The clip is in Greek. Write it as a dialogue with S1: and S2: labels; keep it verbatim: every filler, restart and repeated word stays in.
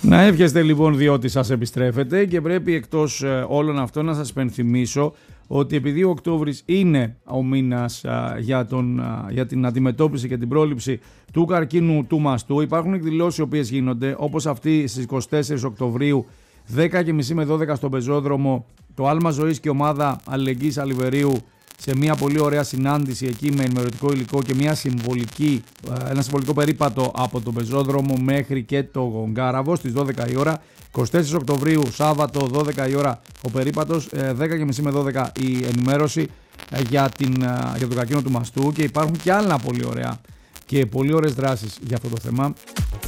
S1: Να εύχεστε λοιπόν, διότι σας επιστρέφετε, και πρέπει εκτός ε, όλων αυτών να σας πενθυμίσω ότι επειδή ο Οκτώβρης είναι ο μήνας α, για, τον, α, για την αντιμετώπιση και την πρόληψη του καρκίνου του μαστού, υπάρχουν εκδηλώσεις οι οποίες γίνονται, όπως αυτή στις είκοσι τέσσερις Οκτωβρίου, δέκα και τριάντα με δώδεκα στον Πεζόδρομο, το Άλμα Ζωής και ομάδα Αλληλεγγύης Αλιβερίου, σε μια πολύ ωραία συνάντηση εκεί με ενημερωτικό υλικό και μια συμβολική, ένα συμβολικό περίπατο από τον Πεζόδρομο μέχρι και το Γογκάραβο στις δώδεκα η ώρα. είκοσι τέσσερις Οκτωβρίου, Σάββατο, δώδεκα η ώρα ο περίπατος, δέκα και τριάντα με δώδεκα η ενημέρωση για, την, για τον καρκίνο του μαστού, και υπάρχουν και άλλα πολύ ωραία και πολύ ωραίες δράσεις για αυτό το θέμα.